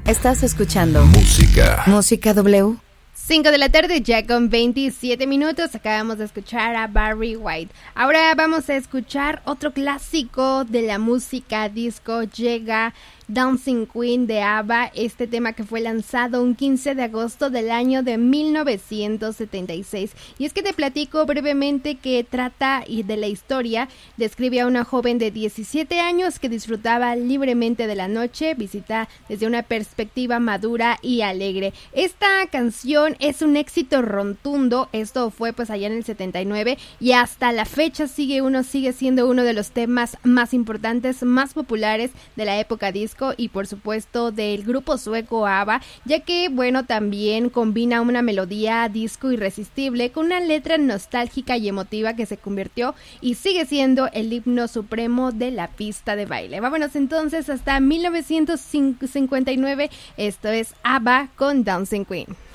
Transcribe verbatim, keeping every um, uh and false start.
Estás escuchando Música. Música W. cinco de la tarde, ya con veintisiete minutos. Acabamos de escuchar a Barry White. Ahora vamos a escuchar otro clásico de la música disco. Llega Dancing Queen de ABBA, este tema que fue lanzado un quince de agosto del año de mil novecientos setenta y seis. Y es que te platico brevemente que trata de la historia. Describe a una joven de diecisiete años que disfrutaba libremente de la noche, visita desde una perspectiva madura y alegre. Esta canción es un éxito rotundo. Esto fue pues allá en el setenta y nueve y hasta la fecha sigue uno sigue siendo uno de los temas más importantes, más populares de la época disco y por supuesto del grupo sueco ABBA, ya que bueno, también combina una melodía disco irresistible con una letra nostálgica y emotiva que se convirtió y sigue siendo el himno supremo de la pista de baile. Vámonos entonces hasta mil novecientos cincuenta y nueve. Esto es ABBA con Dancing Queen.